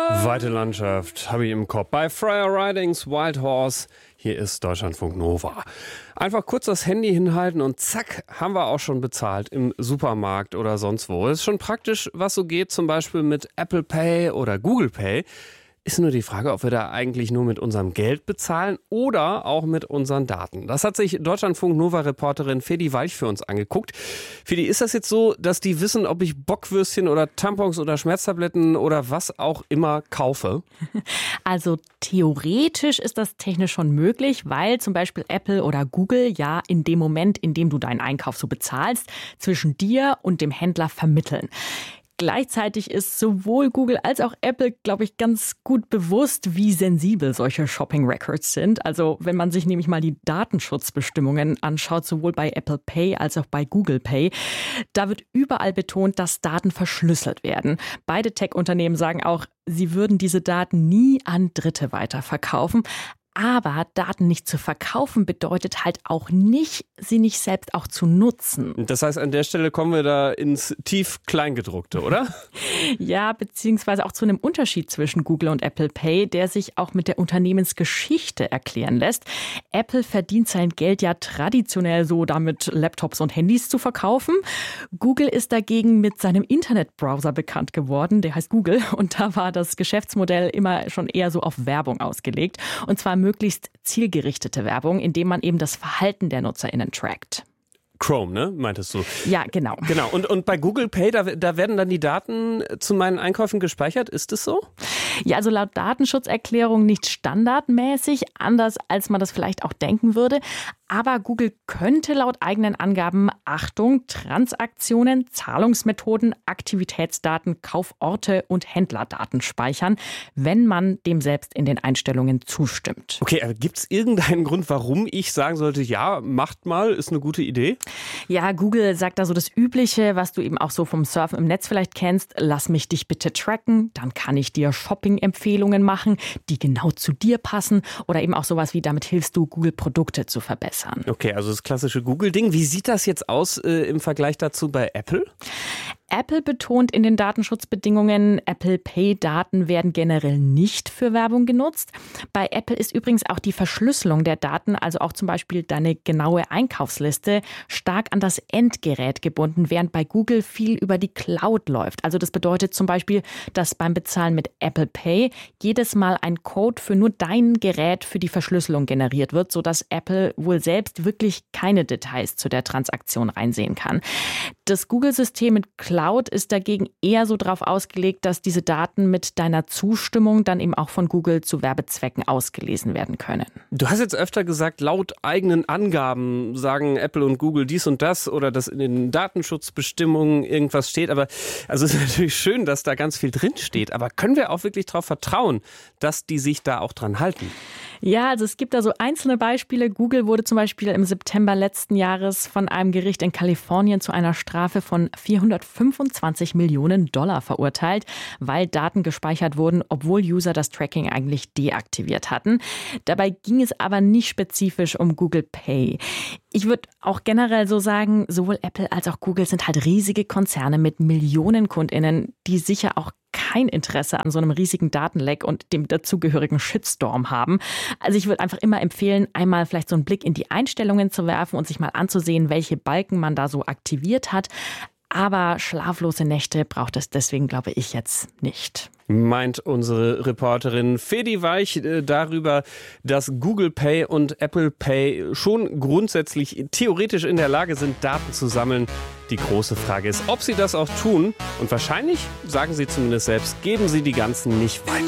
Weite Landschaft habe ich im Kopf. Bei Friar Ridings Wild Horse. Hier ist Deutschlandfunk Nova. Einfach kurz das Handy hinhalten und zack, haben wir auch schon bezahlt im Supermarkt oder sonst wo. Es ist schon praktisch, was so geht, zum Beispiel mit Apple Pay oder Google Pay. Ist nur die Frage, ob wir da eigentlich nur mit unserem Geld bezahlen oder auch mit unseren Daten. Das hat sich Deutschlandfunk-Nova-Reporterin Fedi Walch für uns angeguckt. Fedi, ist das jetzt so, dass die wissen, ob ich Bockwürstchen oder Tampons oder Schmerztabletten oder was auch immer kaufe? Also theoretisch ist das technisch schon möglich, weil zum Beispiel Apple oder Google ja in dem Moment, in dem du deinen Einkauf so bezahlst, zwischen dir und dem Händler vermitteln. Gleichzeitig ist sowohl Google als auch Apple, glaube ich, ganz gut bewusst, wie sensibel solche Shopping Records sind. Also wenn man sich nämlich mal die Datenschutzbestimmungen anschaut, sowohl bei Apple Pay als auch bei Google Pay, da wird überall betont, dass Daten verschlüsselt werden. Beide Tech-Unternehmen sagen auch, sie würden diese Daten nie an Dritte weiterverkaufen. Aber Daten nicht zu verkaufen bedeutet halt auch nicht, sie nicht selbst auch zu nutzen. Das heißt, an der Stelle kommen wir da ins tief Kleingedruckte, oder? Ja, beziehungsweise auch zu einem Unterschied zwischen Google und Apple Pay, der sich auch mit der Unternehmensgeschichte erklären lässt. Apple verdient sein Geld ja traditionell so damit, Laptops und Handys zu verkaufen. Google ist dagegen mit seinem Internetbrowser bekannt geworden, der heißt Google. Und da war das Geschäftsmodell immer schon eher so auf Werbung ausgelegt. Und zwar möglichst zielgerichtete Werbung, indem man eben das Verhalten der NutzerInnen trackt. Chrome, ne? Meintest du? Ja, genau. Genau. Und bei Google Pay, da werden dann die Daten zu meinen Einkäufen gespeichert. Ist es so? Ja, also laut Datenschutzerklärung nicht standardmäßig, anders als man das vielleicht auch denken würde. Aber Google könnte laut eigenen Angaben, Achtung, Transaktionen, Zahlungsmethoden, Aktivitätsdaten, Kauforte und Händlerdaten speichern, wenn man dem selbst in den Einstellungen zustimmt. Okay, aber gibt es irgendeinen Grund, warum ich sagen sollte, ja, macht mal, ist eine gute Idee? Ja, Google sagt da so das Übliche, was du eben auch so vom Surfen im Netz vielleicht kennst. Lass mich dich bitte tracken, dann kann ich dir Shopping-Empfehlungen machen, die genau zu dir passen. Oder eben auch sowas wie, damit hilfst du, Google-Produkte zu verbessern. Okay, also das klassische Google-Ding. Wie sieht das jetzt aus im Vergleich dazu bei Apple? Apple betont in den Datenschutzbedingungen, Apple Pay-Daten werden generell nicht für Werbung genutzt. Bei Apple ist übrigens auch die Verschlüsselung der Daten, also auch zum Beispiel deine genaue Einkaufsliste, stark an das Endgerät gebunden, während bei Google viel über die Cloud läuft. Also das bedeutet zum Beispiel, dass beim Bezahlen mit Apple Pay jedes Mal ein Code für nur dein Gerät für die Verschlüsselung generiert wird, sodass Apple wohl selbst wirklich keine Details zu der Transaktion reinsehen kann. Das Google-System mit Cloud ist dagegen eher so darauf ausgelegt, dass diese Daten mit deiner Zustimmung dann eben auch von Google zu Werbezwecken ausgelesen werden können. Du hast jetzt öfter gesagt, laut eigenen Angaben sagen Apple und Google dies und das oder dass in den Datenschutzbestimmungen irgendwas steht. Aber also es ist natürlich schön, dass da ganz viel drin steht. Aber können wir auch wirklich darauf vertrauen, dass die sich da auch dran halten? Ja, also es gibt da so einzelne Beispiele. Google wurde zum Beispiel im September letzten Jahres von einem Gericht in Kalifornien zu einer Strafe von $425 Millionen verurteilt, weil Daten gespeichert wurden, obwohl User das Tracking eigentlich deaktiviert hatten. Dabei ging es aber nicht spezifisch um Google Pay. Ich würde auch generell so sagen, sowohl Apple als auch Google sind halt riesige Konzerne mit Millionen KundInnen, die sicher auch kein Interesse an so einem riesigen Datenleck und dem dazugehörigen Shitstorm haben. Also ich würde einfach immer empfehlen, einmal vielleicht so einen Blick in die Einstellungen zu werfen und sich mal anzusehen, welche Balken man da so aktiviert hat. Aber schlaflose Nächte braucht es deswegen, glaube ich, jetzt nicht. Meint unsere Reporterin Fedi Walch darüber, dass Google Pay und Apple Pay schon grundsätzlich theoretisch in der Lage sind, Daten zu sammeln. Die große Frage ist, ob sie das auch tun. Und wahrscheinlich, sagen sie zumindest selbst, geben sie die ganzen nicht weiter.